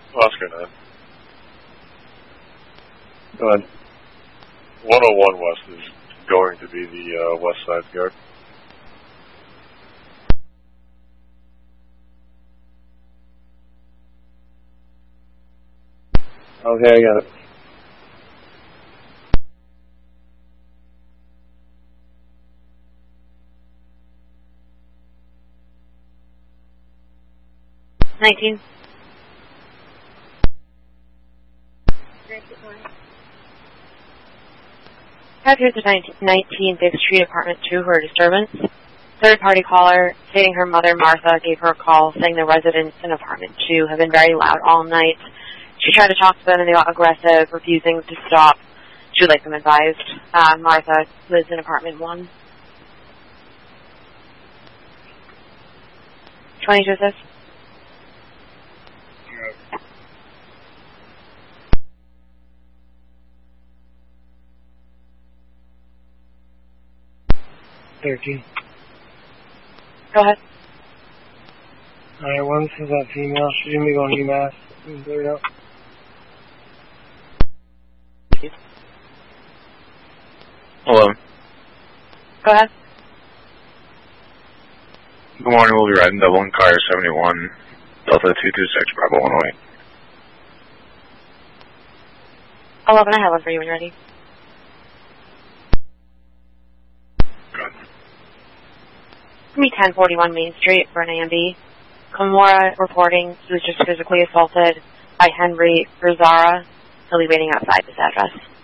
Oscar 9. Go ahead. 101 West is going to be the west side guard. Okay, I got it. $19. Have here the 19th 5th Street, Apartment 2, for a disturbance. Third-party caller stating her mother, Martha, gave her a call saying the residents in Apartment 2 have been very loud all night. She tried to talk to them and they got aggressive, refusing to stop. She would like them advised. Martha lives in Apartment 1. 22 assist. Go ahead. Alright, one, this is that female. She's going to be going UMass. Clear it up. Hello. Go ahead. Good morning, we'll be riding double in car 71, Delta 226, Bravo 108. 11, I have one for you when you're ready. Me 1041 Main Street for an AMB. Komura reporting he was just physically assaulted by Henry Rosara. He'll be waiting outside this address.